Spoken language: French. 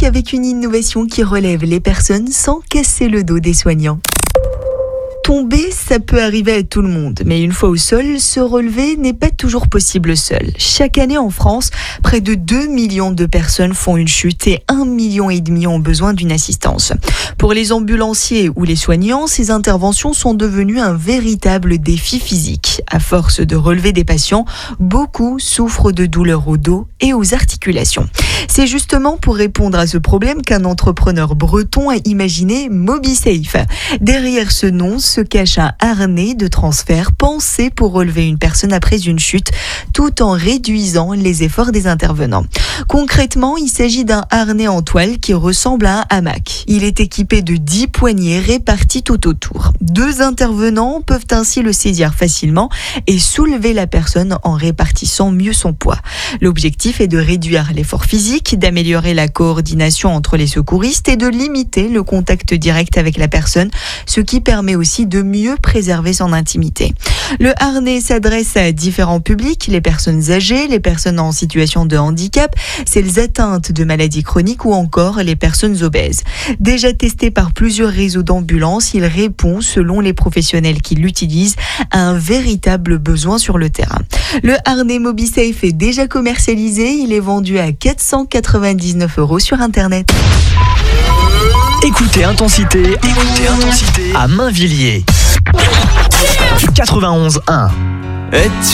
pratique avec une innovation qui relève les personnes sans casser le dos des soignants. Tomber, ça peut arriver à tout le monde, mais une fois au sol, se relever n'est pas toujours possible seul. Chaque année en France, près de 2 millions de personnes font une chute et 1,5 million ont besoin d'une assistance. Pour les ambulanciers ou les soignants, ces interventions sont devenues un véritable défi physique. À force de relever des patients, beaucoup souffrent de douleurs au dos et aux articulations. C'est justement pour répondre à ce problème qu'un entrepreneur breton a imaginé MobiSafe. Derrière ce nom se cache un harnais de transfert pensé pour relever une personne après une chute, tout en réduisant les efforts des intervenants. Concrètement, il s'agit d'un harnais en toile qui ressemble à un hamac. Il est équipé de 10 poignées réparties tout autour. 2 intervenants peuvent ainsi le saisir facilement et soulever la personne en répartissant mieux son poids. L'objectif est de réduire l'effort physique, d'améliorer la coordination entre les secouristes et de limiter le contact direct avec la personne, ce qui permet aussi de mieux préserver son intimité. Le harnais s'adresse à différents publics, les personnes âgées, les personnes en situation de handicap, celles atteintes de maladies chroniques ou encore les personnes obèses. Déjà testé par plusieurs réseaux d'ambulances, il répond, selon les professionnels qui l'utilisent, à un véritable besoin sur le terrain. Le harnais MobiSafe est déjà commercialisé, il est vendu à 499 € sur Internet. Écoutez Intensité à Mainvilliers. 91.1.